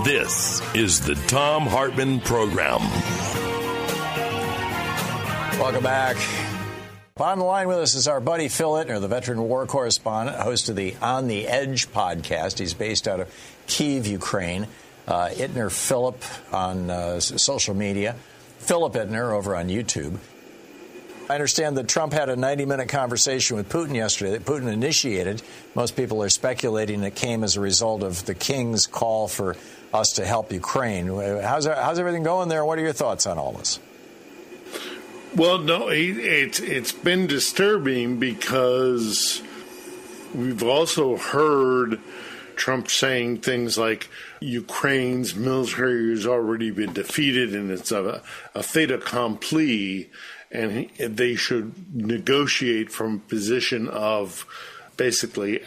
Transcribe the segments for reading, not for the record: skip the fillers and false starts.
This is the Thom Hartmann Program. Welcome back. On the line with us is our buddy Phil Ittner, the veteran war correspondent, host of the On the Edge podcast. He's based out of Kyiv, Ukraine. Ittner Philip on social media. Philip Ittner over on YouTube. I understand that Trump had a 90-minute conversation with Putin yesterday that Putin initiated. Most people are speculating it came as a result of the king's call for us to help Ukraine. How's everything going there? What are your thoughts on all this? Well, no, it's been disturbing because we've also heard Trump saying things like Ukraine's military has already been defeated and it's a fait accompli, and they should negotiate from a position of basically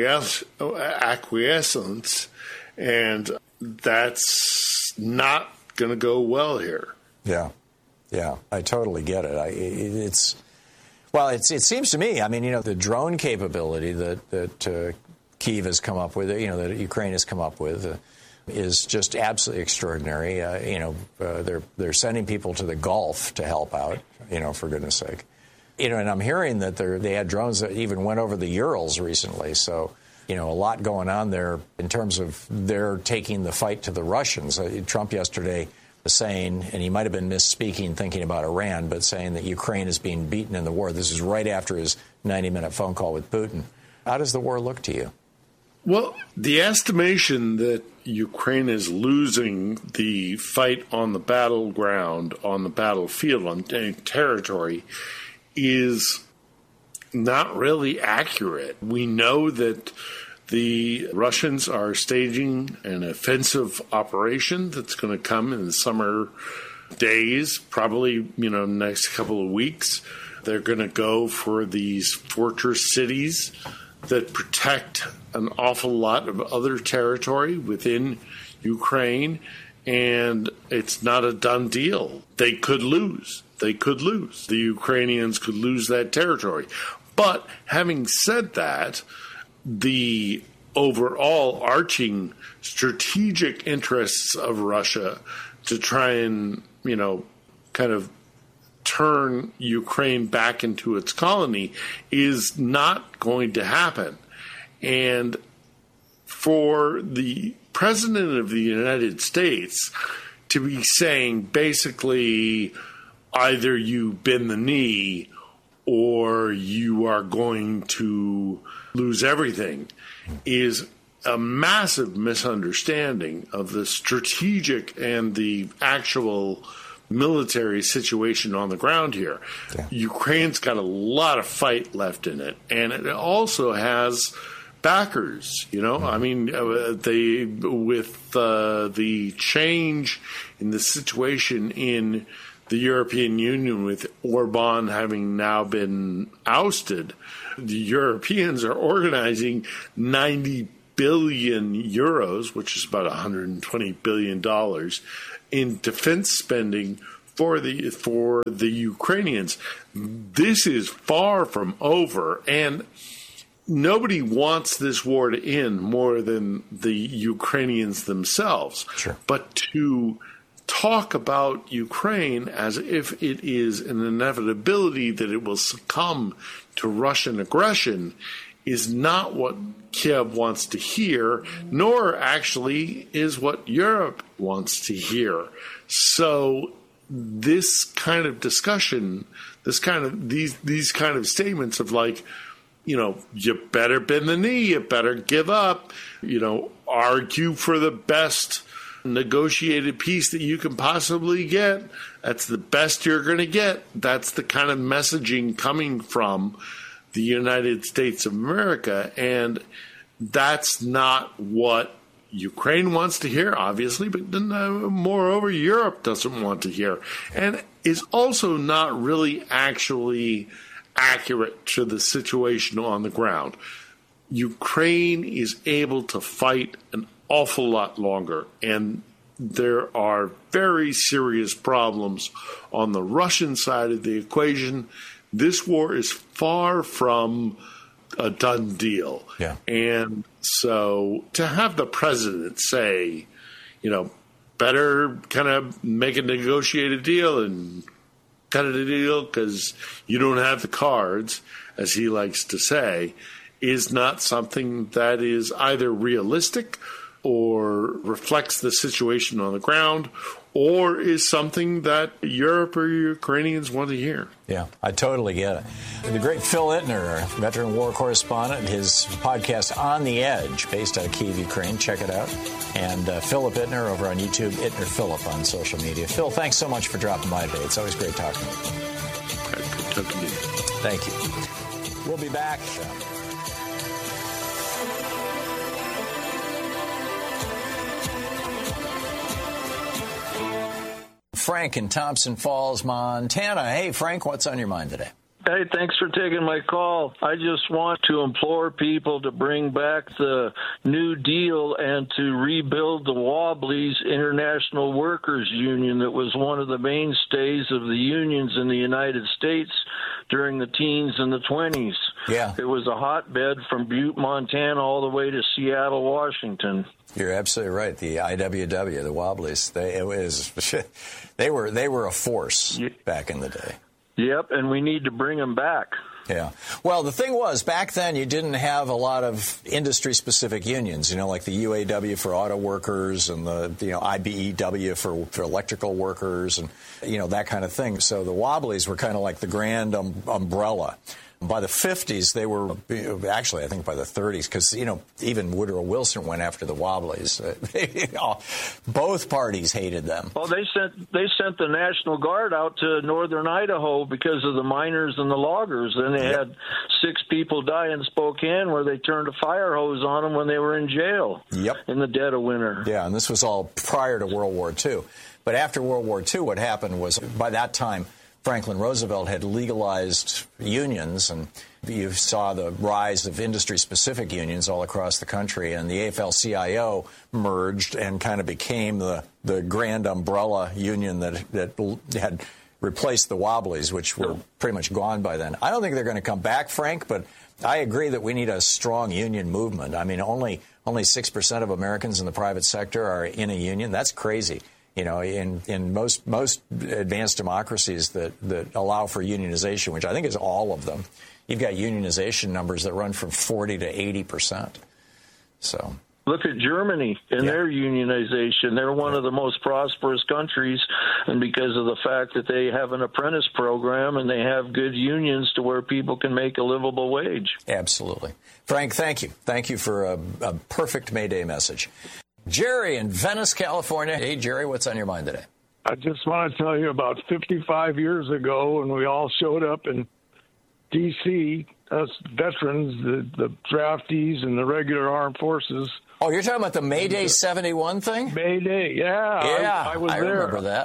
acquiescence, and that's not going to go well here. Yeah, I totally get it. It seems to me, I mean, the drone capability that Kyiv has come up with, that Ukraine has come up with, is just absolutely extraordinary. They're sending people to the Gulf to help out, for goodness sake. And I'm hearing that they had drones that even went over the Urals recently. So, a lot going on there in terms of they're taking the fight to the Russians. Trump yesterday was saying, and he might have been misspeaking thinking about Iran, but saying that Ukraine is being beaten in the war. This is right after his 90-minute phone call with Putin. How does the war look to you? Well, the estimation that Ukraine is losing the fight on the battleground, on the battlefield, on territory, is not really accurate. We know that the Russians are staging an offensive operation that's going to come in the summer days, probably, next couple of weeks. They're going to go for these fortress cities that protect an awful lot of other territory within Ukraine, and it's not a done deal. They could lose. The Ukrainians could lose that territory. But having said that, the overall arching strategic interests of Russia to try and, kind of turn Ukraine back into its colony is not going to happen. And for the President of the United States to be saying basically either you bend the knee or you are going to lose everything is a massive misunderstanding of the strategic and the actual military situation on the ground here. Yeah. Ukraine's got a lot of fight left in it, and it also has backers. I mean, with the change in the situation in the European Union, with Orban having now been ousted, the Europeans are organizing 90 billion euros, which is about $120 billion, in defense spending for the Ukrainians. This is far from over, and nobody wants this war to end more than the Ukrainians themselves. Sure. But to talk about Ukraine as if it is an inevitability that it will succumb to Russian aggression is not what Kiev wants to hear, nor actually is what Europe wants to hear. So this kind of discussion, these kind of statements of like, you better bend the knee, you better give up, argue for the best negotiated peace that you can possibly get. That's the best you're going to get. That's the kind of messaging coming from the United States of America, and that's not what Ukraine wants to hear, obviously, but then, moreover, Europe doesn't want to hear, and is also not really actually accurate to the situation on the ground. Ukraine is able to fight an awful lot longer, and there are very serious problems on the Russian side of the equation. This war is far from a done deal. Yeah. And so to have the president say, better kind of make a negotiated deal and cut it a deal because you don't have the cards, as he likes to say, is not something that is either realistic or reflects the situation on the ground, or is something that Europe or Ukrainians want to hear. Yeah, I totally get it. The great Phil Ittner, veteran war correspondent, his podcast On the Edge, based out of Kyiv, Ukraine. Check it out. And Philip Ittner over on YouTube, Ittner Philip on social media. Phil, thanks so much for dropping by today. It's always great talking to you. Good talking to you. Thank you. We'll be back. Frank in Thompson Falls, Montana. Hey, Frank, what's on your mind today? Hey, thanks for taking my call. I just want to implore people to bring back the New Deal and to rebuild the Wobblies International Workers Union that was one of the mainstays of the unions in the United States during the teens and the 20s. Yeah. It was a hotbed from Butte, Montana, all the way to Seattle, Washington. You're absolutely right. The IWW, the Wobblies, they were a force back in the day. Yep, and we need to bring them back. Yeah. Well, the thing was, back then you didn't have a lot of industry-specific unions, like the UAW for auto workers and the IBEW for electrical workers and, that kind of thing. So the Wobblies were kind of like the grand umbrella. By the 50s, they were actually, I think by the 30s, because, even Woodrow Wilson went after the Wobblies. Both parties hated them. Well, they sent the National Guard out to northern Idaho because of the miners and the loggers. Then they had 6 people die in Spokane where they turned a fire hose on them when they were in jail in the dead of winter. Yeah, and this was all prior to World War II. But after World War II, what happened was, by that time, Franklin Roosevelt had legalized unions, and you saw the rise of industry-specific unions all across the country, and the AFL-CIO merged and kind of became the grand umbrella union that had replaced the Wobblies, which were pretty much gone by then. I don't think they're going to come back, Frank, but I agree that we need a strong union movement. I mean, only 6% of Americans in the private sector are in a union. That's crazy. In most advanced democracies that allow for unionization, which I think is all of them, you've got unionization numbers that run from 40 to 80%. So look at Germany and their unionization. They're one of the most prosperous countries, and because of the fact that they have an apprentice program and they have good unions to where people can make a livable wage. Absolutely. Frank, thank you. Thank you for a perfect May Day message. Jerry in Venice, California. Hey, Jerry, what's on your mind today? I just want to tell you about 55 years ago when we all showed up in D.C., us veterans, the draftees and the regular armed forces. Oh, you're talking about the May Day 71 thing? May Day, yeah. Yeah, I was there. Remember that.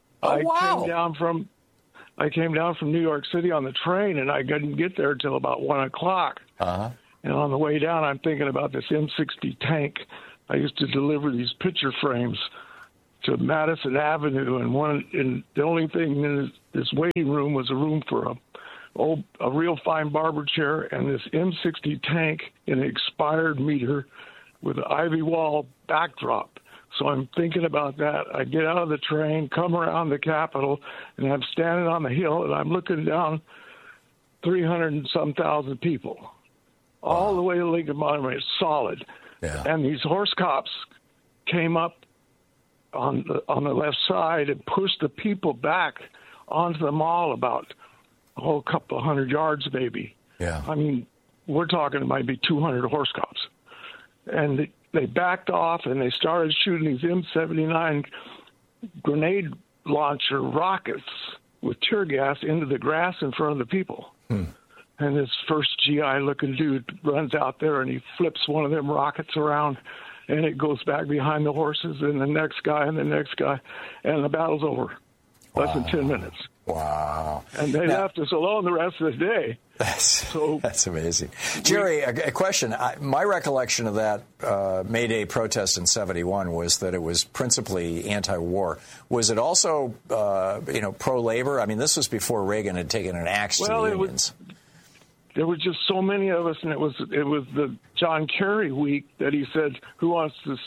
I came down from New York City on the train, and I didn't get there until about 1 o'clock. Uh-huh. And on the way down, I'm thinking about this M60 tank. I used to deliver these picture frames to Madison Avenue, and the only thing in this waiting room was a room for a real fine barber chair and this M60 tank in an expired meter with an ivy wall backdrop. So I'm thinking about that. I get out of the train, come around the Capitol, and I'm standing on the hill, and I'm looking down 300 and some thousand people, all the way to Lincoln Monument. It's solid. Yeah. And these horse cops came up on the left side and pushed the people back onto the mall about a couple of 100 yards, maybe. Yeah. I mean, we're talking it might be 200 horse cops. And they backed off, and they started shooting these M79 grenade launcher rockets with tear gas into the grass in front of the people. And this first GI-looking dude runs out there, and he flips one of them rockets around, and it goes back behind the horses, and the next guy, and the next guy, and the battle's over. Less than 10 minutes. Wow. And they left us alone the rest of the day. That's amazing. Jerry, a question. My recollection of that May Day protest in 71 was that it was principally anti-war. Was it also, pro-labor? I mean, this was before Reagan had taken an axe to the unions. There were just so many of us, and it was the John Kerry week that he said, "Who wants to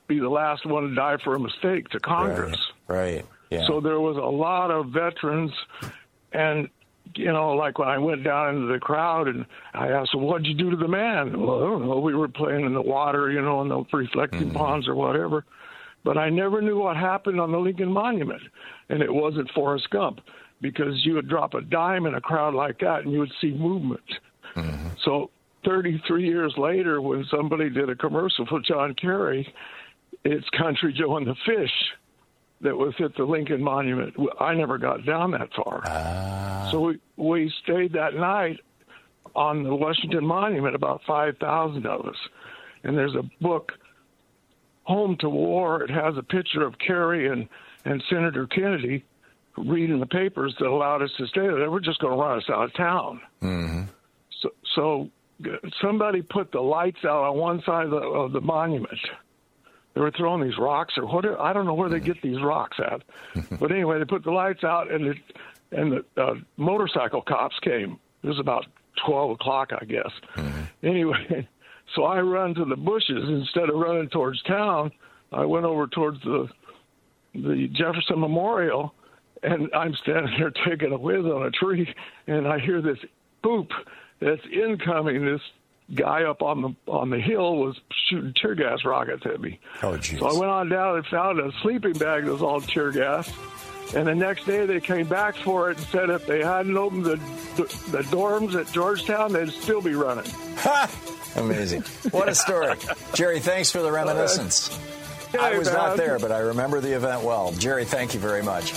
be the last one to die for a mistake to Congress. Right. Yeah. So there was a lot of veterans, and like when I went down into the crowd and I asked, well, what'd you do to the man? Well, I don't know. We were playing in the water, in the reflecting ponds or whatever. But I never knew what happened on the Lincoln Monument. And it wasn't Forrest Gump, because you would drop a dime in a crowd like that and you would see movement. Mm-hmm. So 33 years later, when somebody did a commercial for John Kerry, it's Country Joe and the Fish that was at the Lincoln Monument. I never got down that far. So we stayed that night on the Washington Monument, about 5,000 of us. And there's a book, Home to War. It has a picture of Kerry and Senator Kennedy reading the papers that allowed us to stay there. They were just going to run us out of town. Mm-hmm. So somebody put the lights out on one side of the monument. They were throwing these rocks or whatever. I don't know where they get these rocks at. But anyway, they put the lights out, and the motorcycle cops came. It was about 12 o'clock, I guess. Mm-hmm. Anyway, so I run to the bushes. Instead of running towards town, I went over towards the Jefferson Memorial, and I'm standing there taking a whiz on a tree, and I hear this boop that's incoming. This guy up on the hill was shooting tear gas rockets at me. Oh, geez. So I went on down and found a sleeping bag that was all tear gas. And the next day they came back for it and said if they hadn't opened the dorms at Georgetown, they'd still be running. Ha! Amazing. What a story. Jerry, thanks for the reminiscence. I was not there, but I remember the event well. Jerry, thank you very much.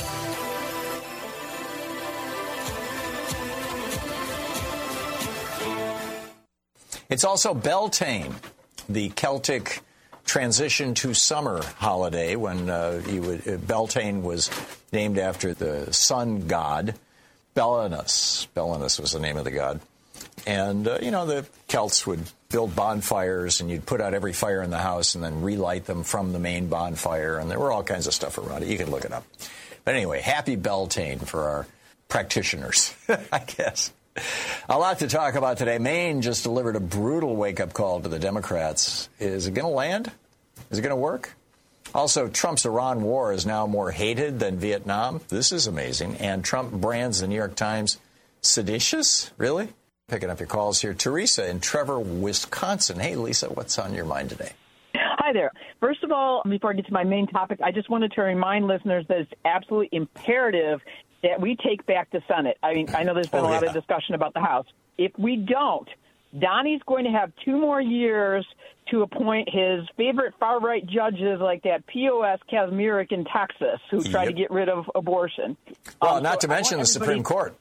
It's also Beltane, the Celtic transition to summer holiday, when Beltane was named after the sun god, Belenus. Belenus was the name of the god. And, the Celts would build bonfires, and you'd put out every fire in the house and then relight them from the main bonfire. And there were all kinds of stuff around it. You can look it up. But anyway, happy Beltane for our practitioners, I guess. A lot to talk about today. Maine just delivered a brutal wake-up call to the Democrats. Is it going to land? Is it going to work? Also, Trump's Iran war is now more hated than Vietnam. This is amazing. And Trump brands the New York Times seditious? Really? Picking up your calls here. Teresa in Trevor, Wisconsin. Hey, Lisa, what's on your mind today? Hi there. First of all, before I get to my main topic, I just wanted to remind listeners that it's absolutely imperative that we take back the Senate. I mean, I know there's been a lot of discussion about the House. If we don't, Donnie's going to have 2 more years to appoint his favorite far-right judges like that POS Kaczmarek in Texas who tried to get rid of abortion. Well, not to mention the Supreme Court.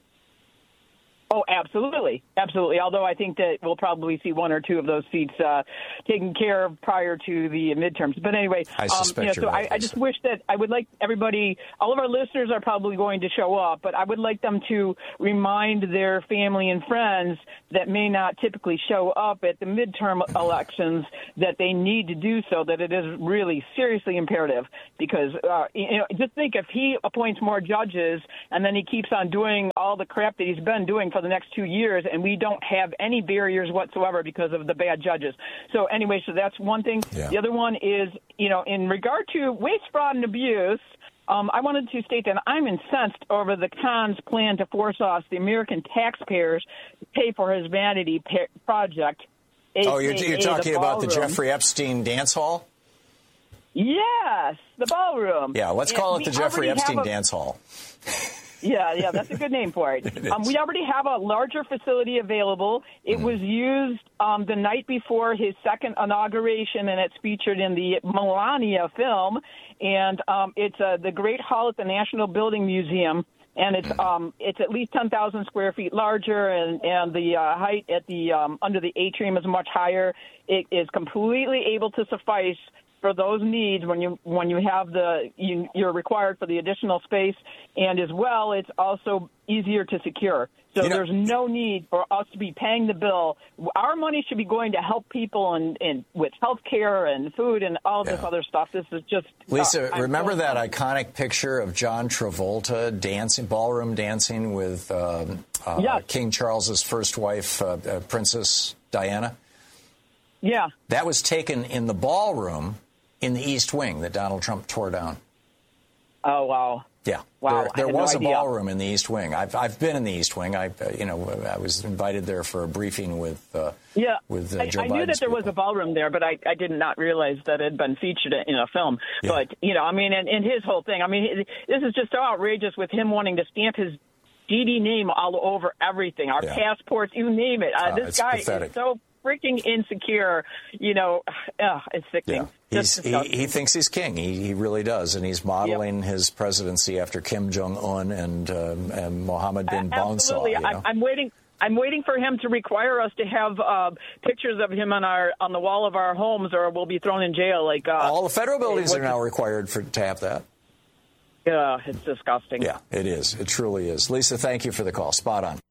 Oh, absolutely. Absolutely. Although I think that we'll probably see 1 or 2 of those seats taken care of prior to the midterms. But anyway, I suspect you're right, I just wish that I would like everybody, all of our listeners are probably going to show up, but I would like them to remind their family and friends that may not typically show up at the midterm elections that they need to do so, that it is really seriously imperative. Because, just think if he appoints more judges and then he keeps on doing all the crap that he's been doing for the next 2 years, and we don't have any barriers whatsoever because of the bad judges. So anyway, so that's one thing. Yeah. The other one is, in regard to waste, fraud, and abuse, I wanted to state that I'm incensed over the Khan's plan to force us, the American taxpayers, to pay for his vanity project. Oh, you're talking about the Jeffrey Epstein dance hall? Yes, the ballroom. Yeah, let's call it the Jeffrey Epstein dance hall. Yeah, that's a good name for it. We already have a larger facility available. It was used the night before his second inauguration, and it's featured in the Melania film. And it's the Great Hall at the National Building Museum, and it's at least 10,000 square feet larger, and the height at the under the atrium is much higher. It is completely able to suffice for those needs when you have you're required for the additional space, and as well, it's also easier to secure. So there's no need for us to be paying the bill. Our money should be going to help people and with health care and food and all this other stuff. This is just Lisa, remember that iconic picture of John Travolta ballroom dancing with King Charles's first wife, Princess Diana? Yeah. That was taken in the ballroom in the East Wing that Donald Trump tore down. Oh, wow. Yeah. Wow. There I had was no a idea. ballroom in the East Wing. I've been in the East Wing. I was invited there for a briefing with Joe Biden's I knew that there was a ballroom there, but I did not realize that it had been featured in a film. Yeah. But, I mean, and his whole thing, I mean, this is just so outrageous with him wanting to stamp his DD name all over everything, our passports, you name it. This guy pathetic. is so freaking insecure, it's sickening. Yeah. He thinks he's king. He really does, and he's modeling his presidency after Kim Jong-un and Mohammed bin Absolutely. Bansal. I'm waiting for him to require us to have pictures of him on the wall of our homes, or we'll be thrown in jail. Like all the federal buildings are now required to have that. Yeah, it's disgusting. Yeah, it is. It truly is. Lisa, thank you for the call. Spot on.